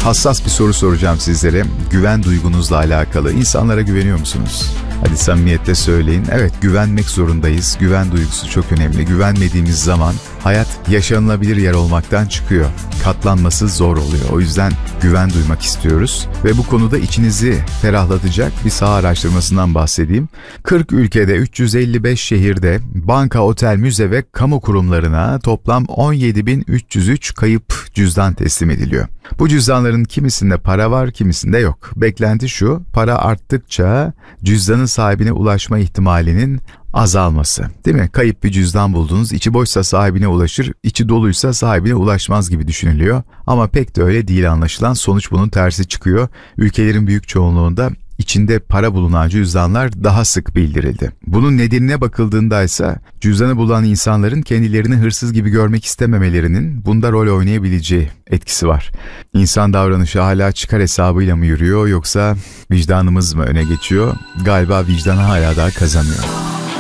Hassas bir soru soracağım sizlere. Güven duygunuzla alakalı. İnsanlara güveniyor musunuz? Hadi samimiyetle söyleyin. Evet, güvenmek zorundayız. Güven duygusu çok önemli. Güvenmediğimiz zaman hayat yaşanılabilir yer olmaktan çıkıyor. Katlanması zor oluyor. O yüzden güven duymak istiyoruz. Ve bu konuda içinizi ferahlatacak bir saha araştırmasından bahsedeyim. 40 ülkede 355 şehirde banka, otel, müze ve kamu kurumlarına toplam 17.303 kayıp cüzdan teslim ediliyor. Bu cüzdanların kimisinde para var, kimisinde yok. Beklenti şu: para arttıkça cüzdanın sahibine ulaşma ihtimalinin azalması. Değil mi? Kayıp bir cüzdan buldunuz, içi boşsa sahibine ulaşır, içi doluysa sahibine ulaşmaz gibi düşünülüyor. Ama pek de öyle değil anlaşılan. Sonuç bunun tersi çıkıyor. Ülkelerin büyük çoğunluğunda içinde para bulunan cüzdanlar daha sık bildirildi. Bunun nedenine bakıldığında ise cüzdanı bulan insanların kendilerini hırsız gibi görmek istememelerinin bunda rol oynayabileceği etkisi var. İnsan davranışı hala çıkar hesabıyla mı yürüyor, yoksa vicdanımız mı öne geçiyor? Galiba vicdan hala daha kazanıyor.